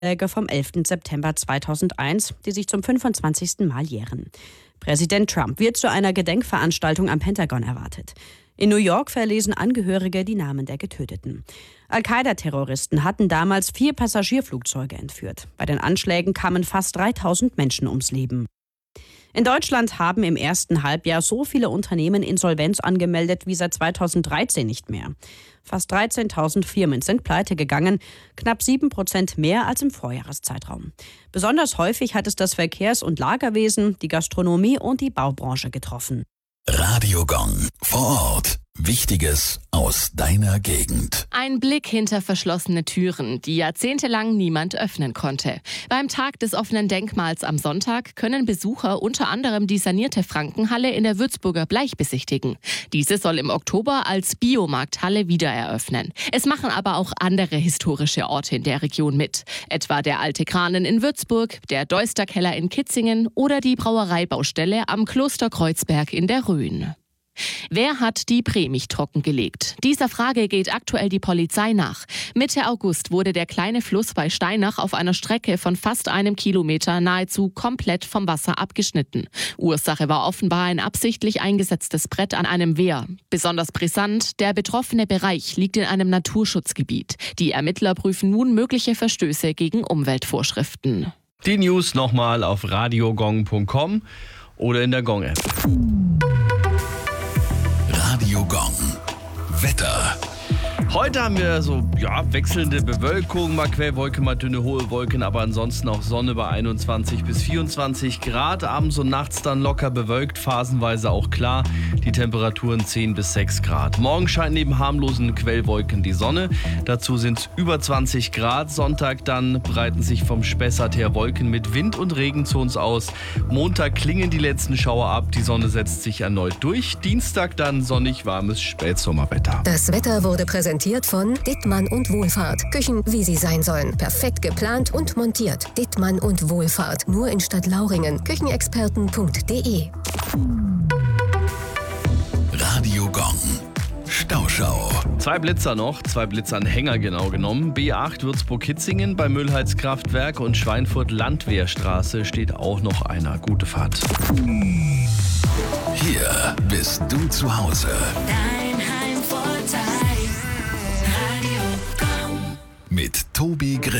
vom 11. September 2001, die sich zum 25. Mal jähren. Präsident Trump wird zu einer Gedenkveranstaltung am Pentagon erwartet. In New York verlesen Angehörige die Namen der Getöteten. Al-Qaida-Terroristen hatten damals 4 Passagierflugzeuge entführt. Bei den Anschlägen kamen fast 3000 Menschen ums Leben. In Deutschland haben im ersten Halbjahr so viele Unternehmen Insolvenz angemeldet wie seit 2013 nicht mehr. Fast 13.000 Firmen sind pleite gegangen, knapp 7% mehr als im Vorjahreszeitraum. Besonders häufig hat es das Verkehrs- und Lagerwesen, die Gastronomie und die Baubranche getroffen. Radio Gong vor Ort. Wichtiges aus deiner Gegend. Ein Blick hinter verschlossene Türen, die jahrzehntelang niemand öffnen konnte. Beim Tag des offenen Denkmals am Sonntag können Besucher unter anderem die sanierte Frankenhalle in der Würzburger Bleich besichtigen. Diese soll im Oktober als Biomarkthalle wieder eröffnen. Es machen aber auch andere historische Orte in der Region mit. Etwa der Alte Kranen in Würzburg, der Deusterkeller in Kitzingen oder die Brauereibaustelle am Kloster Kreuzberg in der Rhön. Wer hat die Premich trockengelegt? Dieser Frage geht aktuell die Polizei nach. Mitte August wurde der kleine Fluss bei Steinach auf einer Strecke von fast 1 Kilometer nahezu komplett vom Wasser abgeschnitten. Ursache war offenbar ein absichtlich eingesetztes Brett an einem Wehr. Besonders brisant, der betroffene Bereich liegt in einem Naturschutzgebiet. Die Ermittler prüfen nun mögliche Verstöße gegen Umweltvorschriften. Die News nochmal auf radiogong.com oder in der Gong-App. Radio Gong. Wetter. Heute haben wir wechselnde Bewölkung, mal Quellwolken, mal dünne hohe Wolken, aber ansonsten auch Sonne bei 21 bis 24 Grad. Abends und nachts dann locker bewölkt, phasenweise auch klar. Die Temperaturen 10 bis 6 Grad. Morgen scheint neben harmlosen Quellwolken die Sonne. Dazu sind es über 20 Grad. Sonntag dann breiten sich vom Spessart her Wolken mit Wind und Regen zu uns aus. Montag klingen die letzten Schauer ab. Die Sonne setzt sich erneut durch. Dienstag dann sonnig warmes Spätsommerwetter. Das Wetter wurde präsentiert von Dittmann und Wohlfahrt. Küchen, wie sie sein sollen. Perfekt geplant und montiert. Dittmann und Wohlfahrt. Nur in Stadtlauringen. Küchenexperten.de. Radio Gong. Stauschau. 2 Blitzer noch, 2 Blitzanhänger genau genommen. B8 Würzburg-Kitzingen bei Müllheizkraftwerk und Schweinfurt-Landwehrstraße steht auch noch einer. Gute Fahrt. Hier bist du zu Hause. Dein Heimvorteil. Radio Gong. Mit Tobi Grimm.